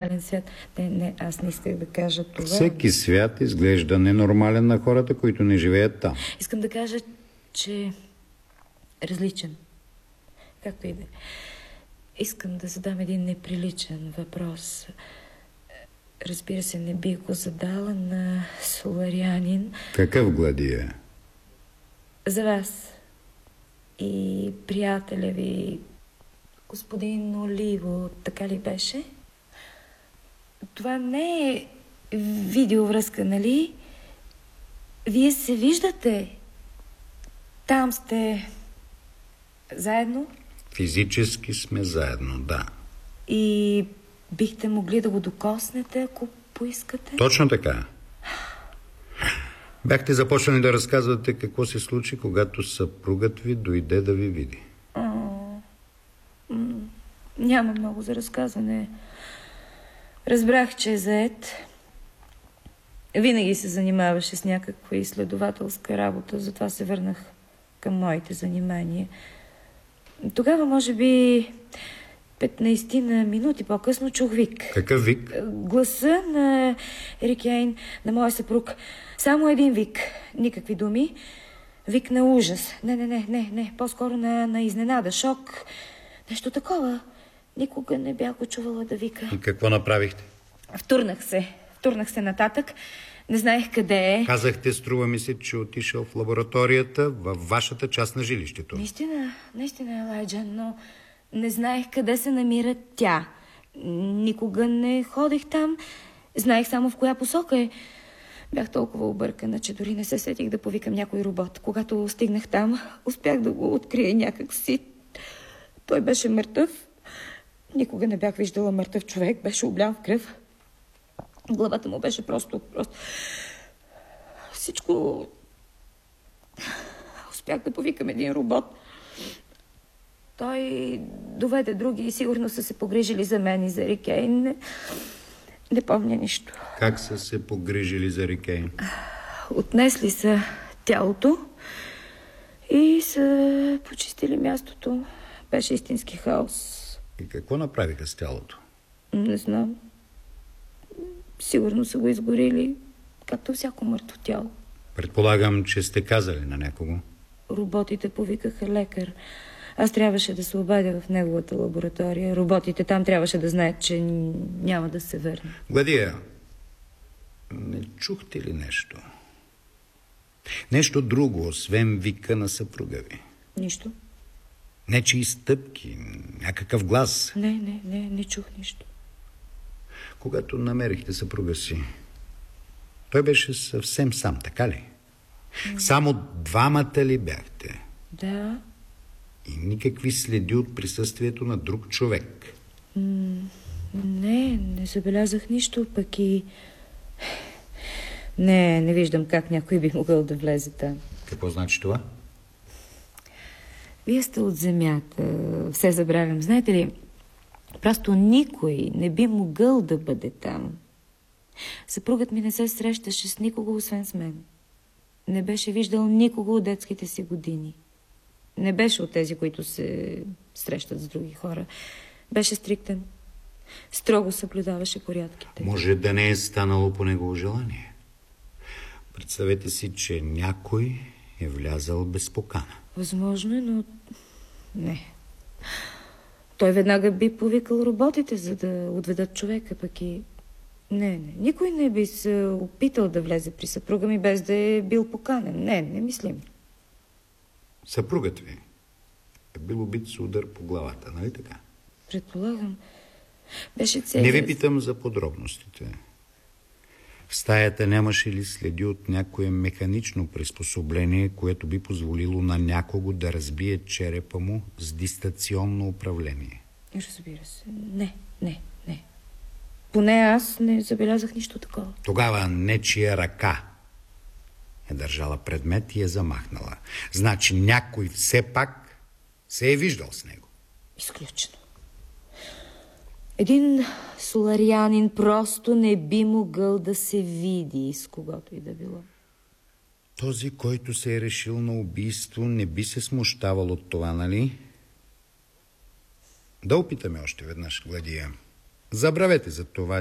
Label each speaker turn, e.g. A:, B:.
A: ненормален свят. Не, аз не исках да кажа това.
B: Всеки свят изглежда ненормален на хората, които не живеят там.
A: Искам да кажа, че е различен. Както и да. Искам да задам един неприличен въпрос. Разбира се, не бих го задала на соларянин.
B: Какъв гладия?
A: За вас и приятеля ви, господин Оливо, така ли беше? Това не е видеовръзка, нали? Вие се виждате. Там сте заедно?
B: Физически сме заедно, да.
A: И бихте могли да го докоснете, ако поискате?
B: Точно така. Бяхте започнали да разказвате какво се случи, когато съпругът ви дойде да ви види.
A: Няма много за разказване. Разбрах, че е заед. Винаги се занимаваше с някаква изследователска работа, затова се върнах към моите занимания. Тогава, може би, 15 на минути по-късно чух вик.
B: Какъв вик?
A: Гласа на Рик Яин, на моя съпруг. Само един вик. Никакви думи. Вик на ужас. Не. По-скоро на изненада, шок. Нещо такова. Никога не бях го чувала да вика.
B: И какво направихте?
A: Втурнах се нататък. Не знаех къде е.
B: Казахте, струва ми се, че отишъл в лабораторията във вашата част на жилището.
A: Наистина, Елайджа, но не знаех къде се намира тя. Никога не ходех там. Знаех само в коя посока е. Бях толкова объркана, че дори не се сетих да повикам някой робот. Когато стигнах там, успях да го открия някак си. Той беше мъртъв. Никога не бях виждала мъртъв човек. Беше облян в кръв. Главата му беше просто... Всичко... Успях да повикам един робот. Той доведе други и сигурно са се погрижили за мен и за Рик Яин. Не помня нищо.
B: Как са се погрижили за Рик Яин?
A: Отнесли са тялото и са почистили мястото. Беше истински хаос.
B: И какво направиха с тялото?
A: Не знам. Сигурно са го изгорили, както всяко мъртво тяло.
B: Предполагам, че сте казали на някого.
A: Роботите повикаха лекар. Аз трябваше да се обадя в неговата лаборатория. Роботите там трябваше да знаят, че няма да се върне.
B: Гладия, не чухте ли нещо? Нещо друго, освен вика на съпруга ви?
A: Нищо.
B: Нечии стъпки, някакъв глас?
A: Не чух нищо.
B: Когато намерихте съпруга си, той беше съвсем сам, така ли? Само двамата ли бяхте?
A: Да.
B: И никакви следи от присъствието на друг човек?
A: Не забелязах нищо, пък и... Не виждам как някой би могъл да влезе там.
B: Какво значи това?
A: Вие сте от земята, все забравям. Знаете ли, просто никой не би могъл да бъде там. Съпругът ми не се срещаше с никого, освен с мен. Не беше виждал никого от детските си години. Не беше от тези, които се срещат с други хора. Беше стриктен. Строго съблюдаваше порядките.
B: Може да не е станало по негово желание. Представете си, че някой е влязал без покана.
A: Възможно е, но... Не. Той веднага би повикал роботите, за да отведат човека, пък и... Не. Никой не би се опитал да влезе при съпруга ми, без да е бил поканен. Не мислим.
B: Съпругът ви е бил убит с удар по главата, нали така?
A: Предполагам. Беше целият...
B: Не ви питам за подробностите. В стаята нямаше ли следи от някое механично приспособление, което би позволило на някого да разбие черепа му с дистанционно управление?
A: Разбира се. Не. Поне аз не забелязах нищо такова.
B: Тогава нечия ръка е държала предмет и е замахнала. Значи някой все пак се е виждал с него.
A: Изключено. Един соларянин просто не би могъл да се види с когото и да било.
B: Този, който се е решил на убийство, не би се смущавал от това, нали? Да опитаме още веднъж, Гладия. Забравете за това,